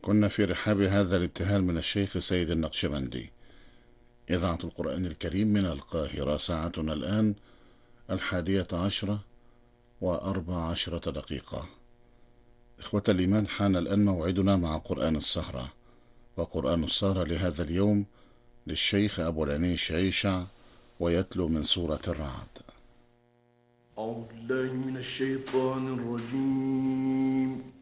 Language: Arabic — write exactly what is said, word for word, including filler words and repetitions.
كنا في رحاب هذا الابتهال من الشيخ سيد النقشبندي. إذاعة القرآن الكريم من القاهرة، ساعتنا الآن الحادية عشرة وأربع عشرة دقيقة. إخوة الإيمان، حان الآن موعدنا مع قرآن السهرة، وقرآن السهرة لهذا اليوم للشيخ أبو العنيش عيشع، ويتلو من سورة الرعد. أعوذ بالله من الشيطان الرجيم.